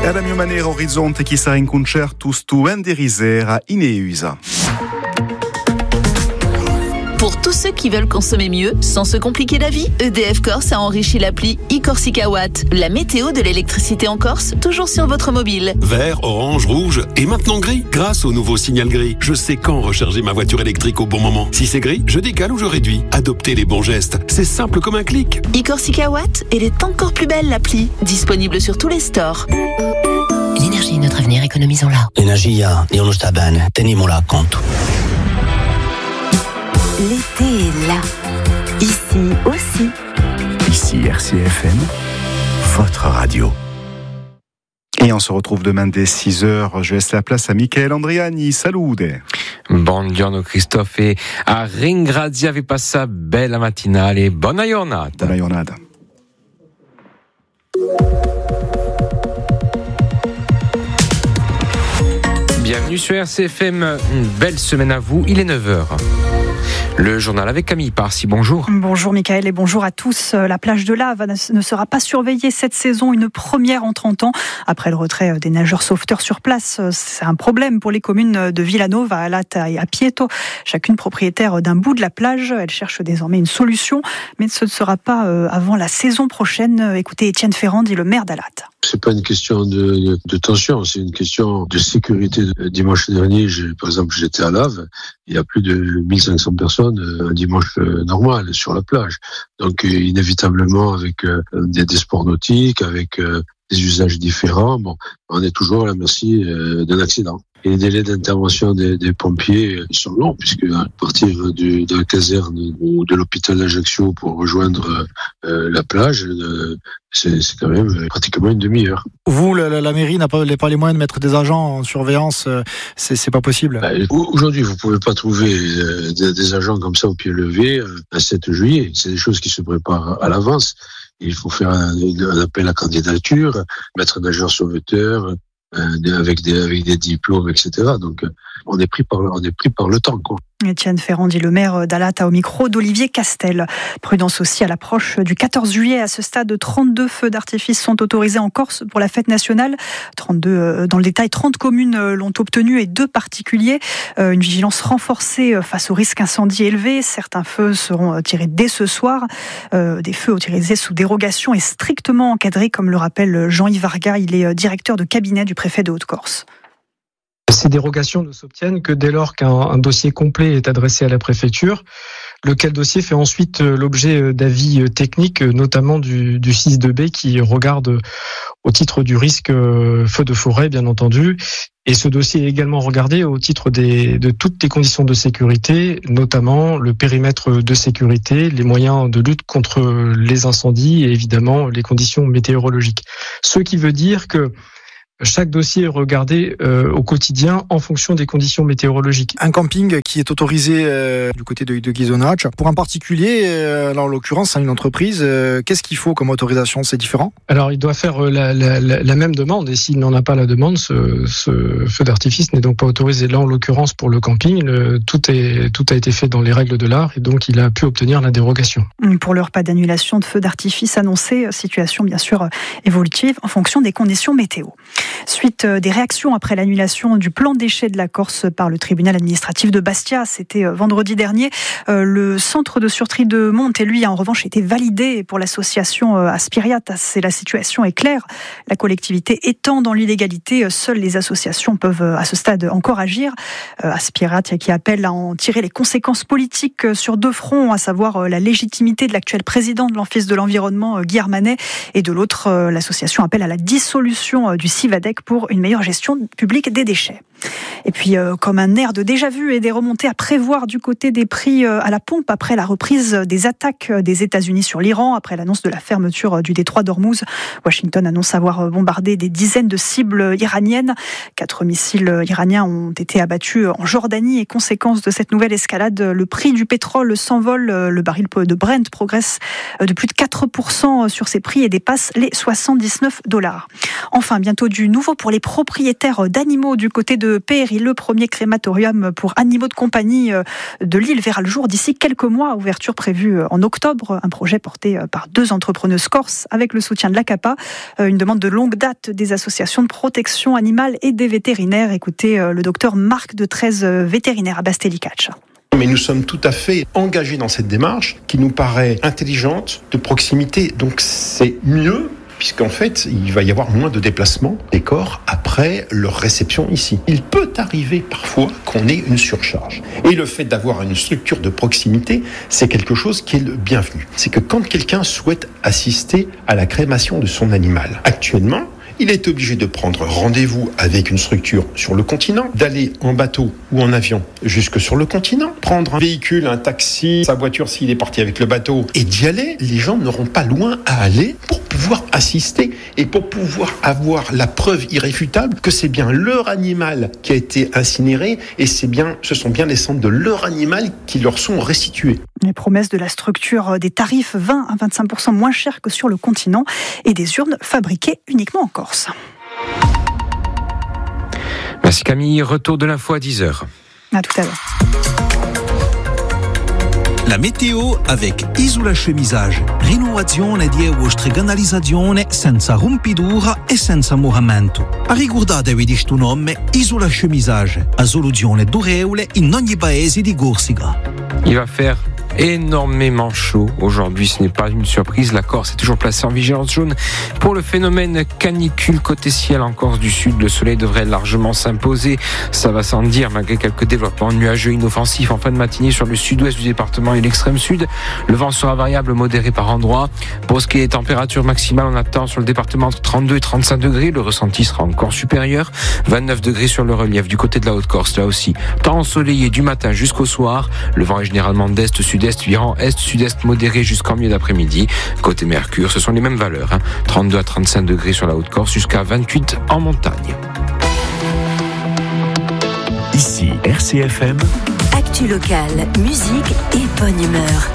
E alla mia maniera orizzonte chi sarà in concerto stu Enderisera in Eusa. Pour tous ceux qui veulent consommer mieux, sans se compliquer la vie, EDF Corse a enrichi l'appli e-Corsica Watt, la météo de l'électricité en Corse, toujours sur votre mobile. Vert, orange, rouge et maintenant gris. Grâce au nouveau signal gris, je sais quand recharger ma voiture électrique au bon moment. Si c'est gris, je décale ou je réduis. Adoptez les bons gestes. C'est simple comme un clic. e-Corsica Watt, elle est encore plus belle l'appli, disponible sur tous les stores. L'énergie est notre avenir, économisons-la. L'energia non lo sta bene, teniamola a conto. L'été est là. Ici aussi. Ici RCFM, votre radio. Et on se retrouve demain dès 6h. Je laisse la place à Michael Andriani. Salute. Buongiorno Christophe e a ringraziavi passa bella mattinale. Buona giornata. Buona giornata. Bienvenue sur RCFM, une belle semaine à vous, il est 9h. Le journal avec Camille Parsi, bonjour. Bonjour Mickaël et bonjour à tous. La plage de Lave ne sera pas surveillée cette saison, une première en 30 ans. Après le retrait des nageurs sauveteurs sur place, c'est un problème pour les communes de Villanova, Alata et Apieto. Chacune propriétaire d'un bout de la plage. Elle cherche désormais une solution, mais ce ne sera pas avant la saison prochaine. Écoutez Étienne Ferrand, dit le maire d'Alata. C'est pas une question de tension, c'est une question de sécurité. Dimanche dernier, par exemple, j'étais à Lave, il y a plus de 1500 personnes un dimanche normal sur la plage. Donc inévitablement avec des sports nautiques, avec des usages différents, on est toujours à la merci d'un accident. Et les délais d'intervention des pompiers sont longs, puisque à partir de la caserne ou de l'hôpital d'Ajaccio pour rejoindre la plage, c'est quand même pratiquement une demi-heure. Vous, la mairie n'a pas les moyens de mettre des agents en surveillance, c'est pas possible. Aujourd'hui, vous pouvez pas trouver des agents comme ça au pied levé un 7 juillet. C'est des choses qui se préparent à l'avance. Il faut faire un appel à candidature, mettre un nageur sauveteur, avec des diplômes, etc. Donc, on est pris par le temps, quoi. Étienne Ferrand, dit le maire d'Alata au micro d'Olivier Castel. Prudence aussi à l'approche du 14 juillet. À ce stade, 32 feux d'artifice sont autorisés en Corse pour la fête nationale. 32, dans le détail, 30 communes l'ont obtenu et 2 particuliers. Une vigilance renforcée face au risque incendie élevé. Certains feux seront tirés dès ce soir. Des feux autorisés sous dérogation et strictement encadrés, comme le rappelle Jean-Yves Varga. Il est directeur de cabinet du préfet de Haute-Corse. Ces dérogations ne s'obtiennent que dès lors qu'un dossier complet est adressé à la préfecture, lequel dossier fait ensuite l'objet d'avis techniques, notamment du 6.2b qui regarde au titre du risque feu de forêt, bien entendu. Et ce dossier est également regardé au titre de toutes les conditions de sécurité, notamment le périmètre de sécurité, les moyens de lutte contre les incendies et évidemment les conditions météorologiques. Ce qui veut dire que chaque dossier est regardé au quotidien en fonction des conditions météorologiques. Un camping qui est autorisé du côté de Ghisonaccia. Pour un particulier, là en l'occurrence, une entreprise, qu'est-ce qu'il faut comme autorisation ? C'est différent ? Alors, il doit faire la même demande, et s'il n'en a pas la demande, ce feu d'artifice n'est donc pas autorisé. Là, en l'occurrence, pour le camping, tout a été fait dans les règles de l'art, et donc il a pu obtenir la dérogation. Pour l'heure, pas d'annulation de feux d'artifice annoncée, situation bien sûr évolutive en fonction des conditions météo. Suite des réactions après l'annulation du plan déchets de la Corse par le tribunal administratif de Bastia, c'était vendredi dernier. Le centre de surtri de Monte, lui, a en revanche été validé pour l'association Aspiriatas. Et la situation est claire. La collectivité étant dans l'illégalité, seules les associations peuvent à ce stade encore agir. Aspiriatas qui appelle à en tirer les conséquences politiques sur 2 fronts, à savoir la légitimité de l'actuel président de l'Office de l'environnement, Guy Armanet, et de l'autre, l'association appelle à la dissolution du CIVADEC pour une meilleure gestion publique des déchets. Et puis, comme un air de déjà-vu et des remontées à prévoir du côté des prix à la pompe après la reprise des attaques des États-Unis sur l'Iran, après l'annonce de la fermeture du détroit d'Ormuz. Washington annonce avoir bombardé des dizaines de cibles iraniennes. 4 missiles iraniens ont été abattus en Jordanie et conséquence de cette nouvelle escalade, le prix du pétrole s'envole. Le baril de Brent progresse de plus de 4% sur ses prix et dépasse les $79. Enfin, bientôt du nouveau pour les propriétaires d'animaux du côté de de Péry. Le premier crématorium pour animaux de compagnie de l'île verra le jour d'ici quelques mois. Ouverture prévue en octobre. Un projet porté par 2 entrepreneuses corses avec le soutien de l'ACAPA. Une demande de longue date des associations de protection animale et des vétérinaires. Écoutez le docteur Marc de 13, vétérinaire à Bastelli-Catch. Mais nous sommes tout à fait engagés dans cette démarche qui nous paraît intelligente, de proximité. Donc c'est mieux, puisqu'en fait, il va y avoir moins de déplacements des corps après leur réception ici. Il peut arriver parfois qu'on ait une surcharge. Et le fait d'avoir une structure de proximité, c'est quelque chose qui est le bienvenu. C'est que quand quelqu'un souhaite assister à la crémation de son animal, actuellement, il est obligé de prendre rendez-vous avec une structure sur le continent, d'aller en bateau ou en avion jusque sur le continent, prendre un véhicule, un taxi, sa voiture s'il est parti avec le bateau et d'y aller. Les gens n'auront pas loin à aller pour pouvoir assister et pour pouvoir avoir la preuve irréfutable que c'est bien leur animal qui a été incinéré et ce sont bien les cendres de leur animal qui leur sont restituées. Les promesses de la structure, des tarifs 20 à 25% moins chers que sur le continent et des urnes fabriquées uniquement en Corse. Merci Camille, retour de l'info à 10h. À tout à l'heure. La météo avec Isola Chemisage. Rinnovazione di vostre canalizzazione senza rompidura e senza moramento. Ricordatevi di sto nome Isola Chemisage, a soluzione durevole in ogni paese di Corsica. Il va faire énormément chaud aujourd'hui, ce n'est pas une surprise. La Corse est toujours placée en vigilance jaune pour le phénomène canicule côté ciel en Corse du Sud. Le soleil devrait largement s'imposer, ça va sans dire malgré quelques développements nuageux inoffensifs en fin de matinée sur le sud-ouest du département et l'extrême sud. Le vent sera variable, modéré par endroits. Pour ce qui est des températures maximales, on attend sur le département entre 32 et 35 degrés. Le ressenti sera encore supérieur. 29 degrés sur le relief du côté de la Haute-Corse, là aussi. Temps ensoleillé du matin jusqu'au soir. Le vent est généralement d'est-sud-est, virant est-sud-est modéré jusqu'en milieu d'après-midi. Côté Mercure, ce sont les mêmes valeurs. 32 à 35 degrés sur la Haute-Corse jusqu'à 28 en montagne. Ici, RCFM. Actu locale, musique et bonne humeur.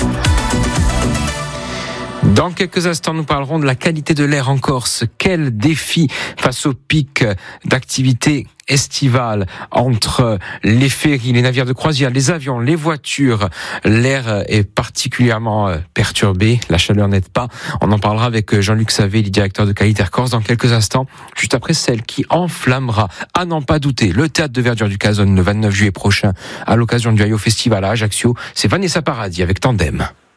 Dans quelques instants, nous parlerons de la qualité de l'air en Corse. Quel défi face au pic d'activité estivale entre les ferries, les navires de croisière, les avions, les voitures. L'air est particulièrement perturbé, la chaleur n'aide pas. On en parlera avec Jean-Luc Savé, le directeur de Qualité Air Corse, dans quelques instants, juste après celle qui enflammera, à n'en pas douter, le théâtre de verdure du Casone le 29 juillet prochain, à l'occasion du Ayo Festival à Ajaccio. C'est Vanessa Paradis avec Tandem.